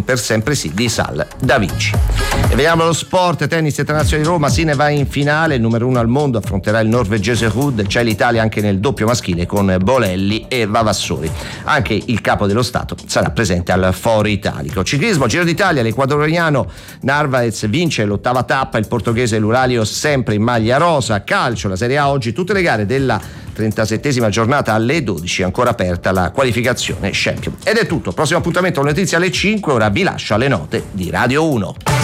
un per sempre sì di Sal Da Vinci. E vediamo lo sport, tennis internazionale di Roma, Sinner va in finale, il numero 1 al mondo affronterà il norvegese Ruud, c'è l'Italia anche nel doppio maschile con Bolelli e Vavassori. Anche il capo dello Stato sarà presente al Foro Italico. Ciclismo, Giro d'Italia, l'ecuadoriano Narvaez vince l'8ª tappa, il portoghese Luralio sempre in maglia rosa. Calcio, la Serie A oggi, tutte le gare della 37esima giornata alle 12, ancora aperta la qualificazione Champions. Ed è tutto, prossimo appuntamento con le notizie alle 5, ora vi lascio alle note di Radio 1.